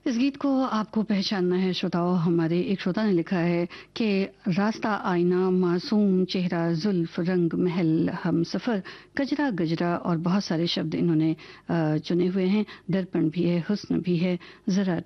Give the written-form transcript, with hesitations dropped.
इस गीत को आपको पहचानना है श्रोताओं। हमारे एक श्रोता ने लिखा है कि रास्ता आईना मासूम चेहरा जुल्फ रंग महल हम सफ़र गजरा गजरा और बहुत सारे शब्द इन्होंने चुने हुए हैं। दर्पण भी है, हुस्न भी है, ज़रा